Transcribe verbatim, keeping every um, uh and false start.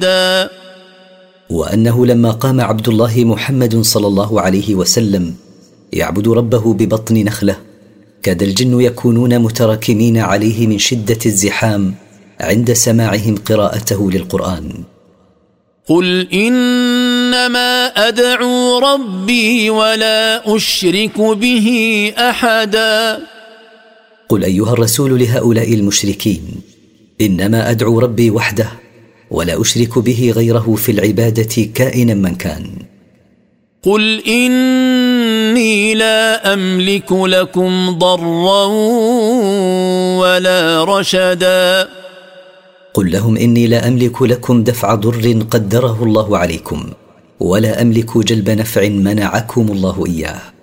وأنه لما قام عبد الله محمد صلى الله عليه وسلم يعبد ربه ببطن نخلة كاد الجن يكونون متراكمين عليه من شدة الزحام عند سماعهم قراءته للقرآن. قل إنما أدعو ربي ولا أشرك به أحدا. قل أيها الرسول لهؤلاء المشركين إنما أدعو ربي وحده ولا أشرك به غيره في العبادة كائنا من كان. قل إني لا أملك لكم ضرا ولا رشدا. قل لهم إني لا أملك لكم دفع ضر قدره الله عليكم ولا أملك جلب نفع منعكم الله إياه.